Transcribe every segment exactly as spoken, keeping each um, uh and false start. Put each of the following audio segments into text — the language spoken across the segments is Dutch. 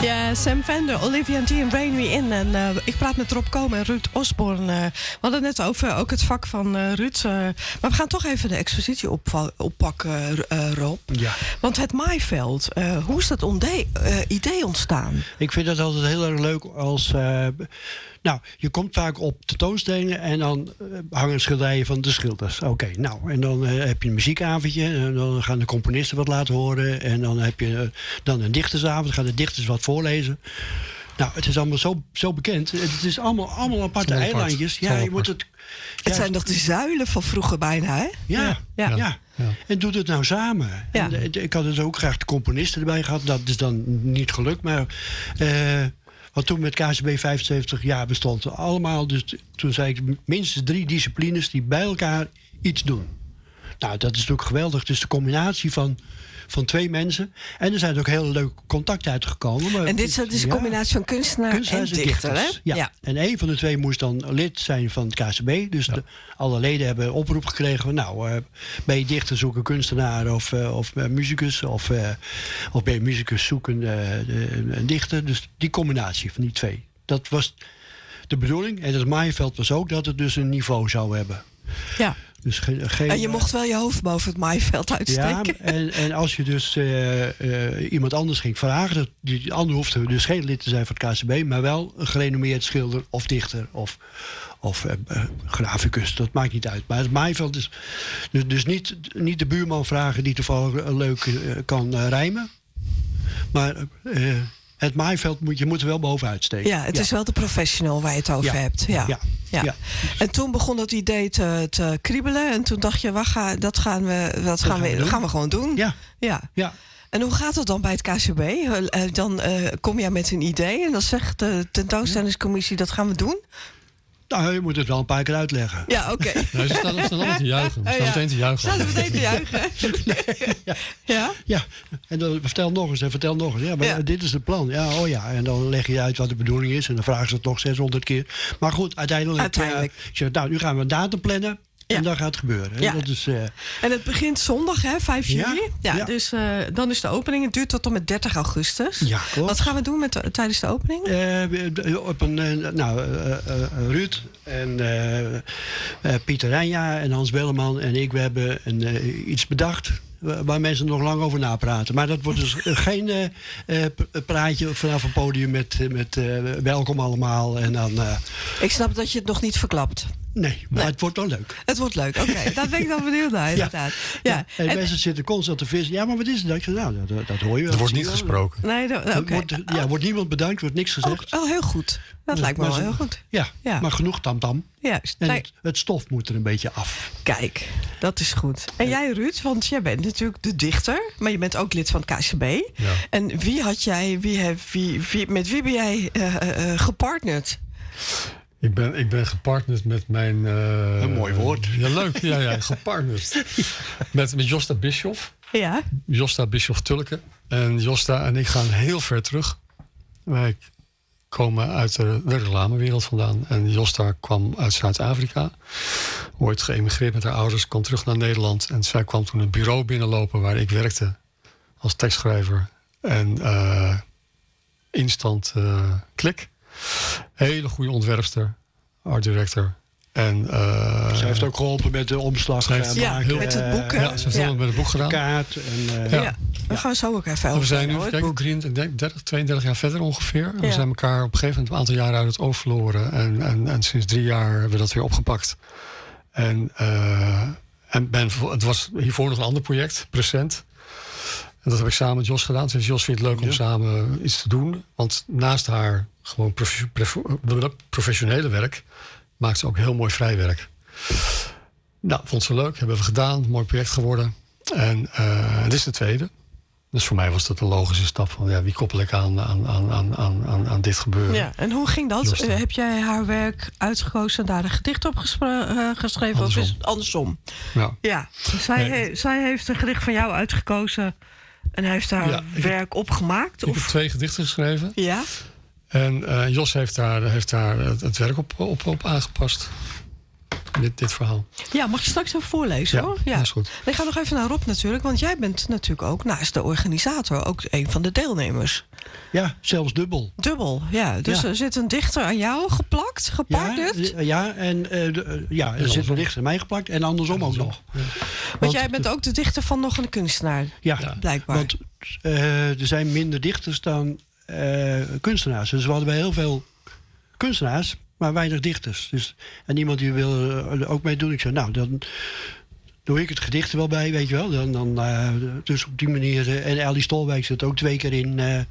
Ja, Sam Fender, Olivia T en Brain Me In. En uh, ik praat met Rob Komen en Ruud Osborn. Uh, we hadden het net over ook het vak van uh, Ruud. Uh, maar we gaan toch even de expositie op, oppakken, uh, Rob. Ja. Want het maaiveld, uh, hoe is dat onde- uh, idee ontstaan? Ik vind dat altijd heel erg leuk als... Uh, nou, je komt vaak op tentoonstellingen en dan uh, hangen schilderijen van de schilders. Oké, okay, nou, en dan uh, heb je een muziekavondje en dan gaan de componisten wat laten horen. En dan heb je uh, dan een dichtersavond, dan gaan de dichters wat voorlezen. Nou, het is allemaal zo, zo bekend. Het is allemaal, allemaal aparte eilandjes. Ja, je moet het... Het ja, zijn toch de zuilen van vroeger bijna, hè? Ja, ja. ja. ja. ja. En doet het nou samen. Ja. En, ik had dus ook graag de componisten erbij gehad. Dat is dan niet gelukt, maar... Uh, want toen met K C B vijfenzeventig jaar bestond allemaal... Dus toen zei ik minstens drie disciplines die bij elkaar iets doen. Nou, dat is natuurlijk geweldig. Het is de combinatie van... van twee mensen. En er zijn ook hele leuke contacten uitgekomen. Maar en dit is een ja, combinatie van kunstenaar, kunstenaar en dichter, hè? Ja. ja. En een van de twee moest dan lid zijn van het K C B. Dus ja. de, alle leden hebben een oproep gekregen van... nou, uh, ben je dichter, zoek een kunstenaar of, uh, of uh, muzikus. Of, uh, of ben je muzikus, zoek een, uh, een dichter. Dus die combinatie van die twee. Dat was de bedoeling. En het maaiveld was ook dat het dus een niveau zou hebben. Ja. Dus geen, geen, en je mocht wel je hoofd boven het maaiveld uitsteken. Ja, en, en als je dus uh, uh, iemand anders ging vragen... Dat, die ander hoefde dus geen lid te zijn van het K C B... maar wel een gerenommeerd schilder of dichter of, of uh, uh, graficus. Dat maakt niet uit. Maar het maaiveld is dus, dus niet, niet de buurman vragen... die toevallig uh, leuk uh, kan uh, rijmen. Maar... Uh, Het maaiveld moet je moet er wel bovenuit steken. Ja, het ja. is wel de professional waar je het over ja. hebt. Ja. Ja. Ja. Ja. En toen begon dat idee te, te kriebelen. En toen dacht je, wat ga, dat, gaan we, dat, dat gaan, gaan, we, we gaan we gewoon doen. Ja. Ja. Ja. En hoe gaat het dan bij het K C B? Dan uh, kom je met een idee en dan zegt de tentoonstellingscommissie, dat gaan we doen. Nou, je moet het wel een paar keer uitleggen. Ja, oké. Okay. Nou, ze staan, staan allemaal te juichen. Ze staan ja. meteen te juichen. Staan ze meteen te juichen? nee, ja. ja? Ja. En dan vertel nog eens en vertel nog eens. Ja, maar ja. dit is het plan. Ja, oh ja. En dan leg je uit wat de bedoeling is. En dan vragen ze het nog zeshonderd keer. Maar goed, uiteindelijk... uiteindelijk. Uh, ik zeg, nou, nu gaan we een datum plannen. Ja. En dan gaat het gebeuren. Ja. Dat is, uh... En het begint zondag, hè, vijf juli. Ja, ja, ja. Dus uh, dan is de opening. Het duurt tot en met dertig augustus. Ja, klopt. Wat gaan we doen met de, tijdens de opening? Uh, op een, uh, nou, uh, uh, Ruud en uh, uh, Pieter Rijnja en Hans Belleman en ik, we hebben een, uh, iets bedacht... waar mensen nog lang over napraten. Maar dat wordt dus geen uh, uh, praatje vanaf een podium met, met uh, welkom allemaal. En dan, uh... Ik snap dat je het nog niet verklapt. Nee, maar nee. het wordt wel leuk. Het wordt leuk, oké. Okay. Daar ben ik dan benieuwd naar, inderdaad. Ja. Ja. En, en mensen zitten constant te vissen. Ja, maar wat is het? Ik zeg, nou, dat, dat hoor je wel. Er wordt niet gesproken. Nee, dat, okay. wordt, ja, wordt niemand bedankt, wordt niks gezegd. Oh, oh heel goed. Dat ja, lijkt me wel heel goed. Ja, ja, maar genoeg tamtam. Juist. En het, het stof moet er een beetje af. Kijk, dat is goed. En jij, Ruud, want jij bent natuurlijk de dichter, maar je bent ook lid van het K C B. Ja. En wie had jij, wie heb, wie, wie, met wie ben jij uh, uh, gepartnerd? Ik ben, ik ben gepartnerd met mijn... Uh, een mooi woord. Ja, leuk. Ja, ja, gepartnerd. met, met Josta Bischoff. Ja. Josta Bischoff Tulke. En Josta en ik gaan heel ver terug. Wij komen uit de, de reclamewereld vandaan. En Josta kwam uit Zuid-Afrika. Ooit geëmigreerd met haar ouders. Kwam terug naar Nederland. En zij kwam toen een bureau binnenlopen waar ik werkte. Als tekstschrijver. En uh, instant uh, klik. Hele goede ontwerpster, art director. En, uh, ze heeft ook geholpen met de omslag. Ze heeft, ja, maken, met het boek. Ja, ze heeft ja. met het boek gedaan. Kaart. En, uh, ja. ja, we gaan zo ook even over. We zijn nu kijk, drieëndertig, tweeëndertig jaar verder ongeveer. En ja. We zijn elkaar op een gegeven moment een aantal jaren uit het oog verloren. En, en, en sinds drie jaar hebben we dat weer opgepakt. En, uh, en ben, het was hiervoor nog een ander project, Present. En dat heb ik samen met Jos gedaan. Dus Jos vindt het leuk om ja. samen iets te doen. Want naast haar gewoon prof, prof, professionele werk maakt ze ook heel mooi vrijwerk. Nou, vond ze leuk. Hebben we gedaan. Mooi project geworden. En uh, dit is de tweede. Dus voor mij was dat een logische stap van ja, wie koppel ik aan, aan, aan, aan, aan, aan dit gebeuren. Ja, en hoe ging dat? Uh, heb jij haar werk uitgekozen en daar een gedicht op gespre- uh, geschreven? Andersom. Of is het andersom? Ja. ja. Zij, nee. he, zij heeft een gedicht van jou uitgekozen en hij heeft daar ja, werk heb, op gemaakt? Ik of? heb twee gedichten geschreven. Ja. En uh, Jos heeft daar, heeft daar het, het werk op, op, op aangepast. dit, dit verhaal. Ja, mag je straks even voorlezen Ja, hoor? ja, dat is goed. Ik ga nog even naar Rob natuurlijk, want jij bent natuurlijk ook naast de organisator ook een van de deelnemers. Ja, zelfs dubbel. Dubbel, ja. Dus Ja. er zit een dichter aan jou geplakt, Ja, gepartneerd. d- ja, en uh, de, uh, ja, er zit een dichter aan mij geplakt en andersom ook nog. Want, Want jij bent ook de dichter van nog een kunstenaar, Ja, Ja. blijkbaar. want uh, er zijn minder dichters dan uh, kunstenaars. Dus we hadden heel veel kunstenaars, maar weinig dichters. Dus, en iemand die wil er ook mee doen. Ik zei, nou, dan doe ik het gedicht er wel bij, weet je wel. Dan, dan, uh, dus op die manier. Uh, en Ellie Stolwijk zit ook twee keer in. Uh,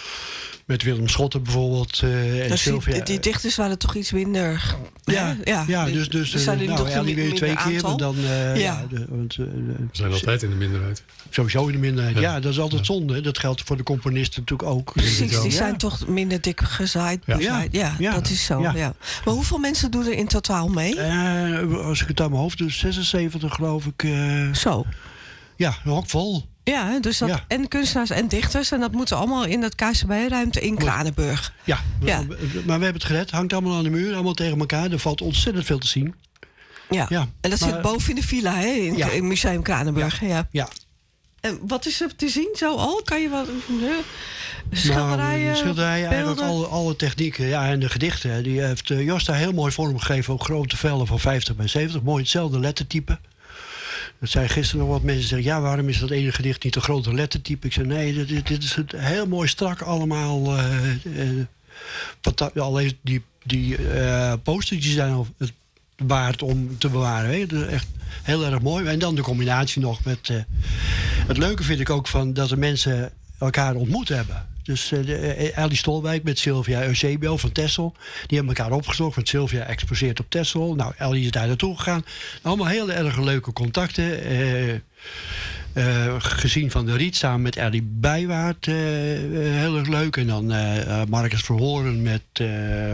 met Willem Schotten bijvoorbeeld. Uh, en dus Sylvia. die, die dichters waren toch iets minder. Ja, ja, ja, dus, dus er zijn er nou, toch Ellie weer minder twee keer. aantal. Maar dan, uh, Ja. ja, de, want, uh, We zijn altijd in de minderheid. sowieso in de minderheid. Ja, Ja. dat is altijd Ja. zonde. Dat geldt voor de componisten natuurlijk ook. Precies, die Ja. zijn toch minder dik gezaaid. Ja. bezaaid. Ja, Ja. dat is zo. Ja. Ja. Maar hoeveel mensen doen er in totaal mee? Uh, als ik het aan mijn hoofd doe, zesenzeventig geloof ik. Uh, Zo. ja, een hok vol. Ja, hè, dus dat Ja. en kunstenaars en dichters. En dat moeten allemaal in dat K C B-ruimte in Kranenburg. Ja, Ja. maar we hebben het gered. Hangt allemaal aan de muur, allemaal tegen elkaar. Er valt ontzettend veel te zien. Ja. Ja, En dat maar- zit boven in de villa, hè, in, Ja. in Museum Kranenburg. Ja. Ja, En wat is er te zien zo al? Kan je wat... hè? Schilderijen, nou, schilderijen, eigenlijk beelden? alle, alle technieken. Ja, en de gedichten. Die heeft uh, Jos daar heel mooi vormgegeven. Ook grote vellen van vijftig bij zeventig. Mooi hetzelfde lettertype. Dat zei gisteren nog wat mensen zeggen, ja, waarom is dat ene gedicht niet een groter lettertype? Ik zei, nee, dit, dit is het heel mooi strak allemaal. Uh, uh, wat, alleen die, die uh, postertjes zijn al het waard om te bewaren. Hè? Dat is echt heel erg mooi. En dan de combinatie nog met... Uh, het leuke vind ik ook van dat de mensen elkaar ontmoet hebben. Dus uh, de, uh, Ellie Stolwijk met Sylvia Eusebio van Texel. Die hebben elkaar opgezocht, want Sylvia exposeert op Texel. Nou, Ellie is daar naartoe gegaan. Allemaal heel erg leuke contacten. Uh, uh, gezien van de Riet samen met Ellie Bijwaard. Uh, uh, heel erg leuk. En dan uh, uh, Marcus Verhoorn met... Uh,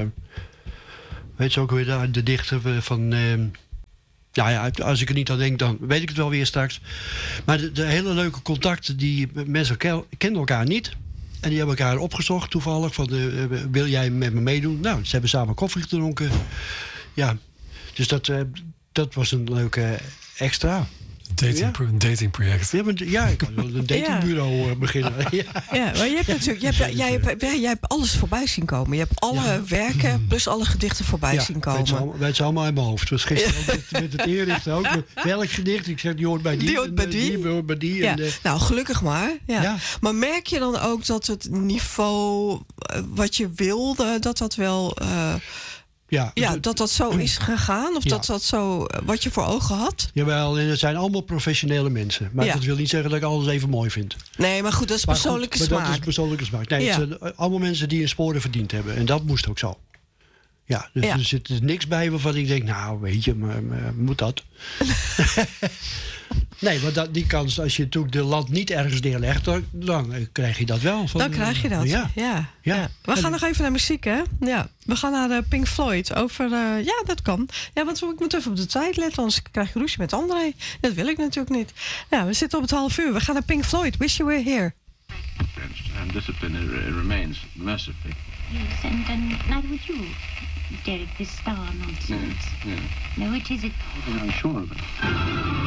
weet je ook weer de dichter van... Uh, Nou ja, als ik er niet aan denk, dan weet ik het wel weer straks. Maar de, de hele leuke contacten, die mensen ken, kennen elkaar niet. En die hebben elkaar opgezocht toevallig. Van, uh, wil jij met me meedoen? Nou, ze hebben samen koffie gedronken. Ja, dus dat, uh, dat was een leuke extra. Dating, Ja. pro- een datingproject. Ja, maar, ja, ik kan wel een datingbureau uh, beginnen. Ja. Ja, maar je hebt natuurlijk, je hebt, jij, hebt, jij hebt alles voorbij zien komen. Je hebt alle Ja. werken plus alle gedichten voorbij Ja, zien weet komen. ze allemaal, weet ze allemaal in mijn hoofd. Het was gisteren ook met, met het inrichten ook. Welk gedicht? Ik zeg, die hoort bij die. Die hoort bij en, die. die hoort bij die. Ja. En, uh, Nou, gelukkig maar. Ja. Ja. Maar merk je dan ook dat het niveau uh, wat je wilde, dat dat wel, uh, ja, ja, het- dat dat zo is gegaan? Of Ja. dat dat zo, uh, wat je voor ogen had? Jawel, en het zijn allemaal professionele mensen. Maar Ja. dat wil niet zeggen dat ik alles even mooi vind. Nee, maar goed, dat is Maar persoonlijke goed, maar smaak. dat is persoonlijke smaak. Nee, Ja. het zijn allemaal mensen die hun sporen verdiend hebben. En dat moest ook zo. Ja, dus Ja. er zit dus niks bij waarvan ik denk, nou, weet je, maar, maar moet dat? Nee, maar dat, die kans, als je natuurlijk de land niet ergens neerlegt, dan, dan eh, krijg je dat wel. Van, Dan krijg je dat. Ja. Ja. Ja. Ja. We gaan En- nog even naar muziek, hè? Ja. We gaan naar uh, Pink Floyd. Over, uh, ja, dat kan. Ja, want ik moet even op de tijd letten, anders krijg je ruzie met André. Dat wil ik natuurlijk niet. Ja, we zitten op het half uur. We gaan naar Pink Floyd. Wish You Were Here. And discipline uh, remains mercifully. Yes, and, and neither would you, Derek, this star nonsense. Yeah, yeah. No, it isn't. I'm sure of it.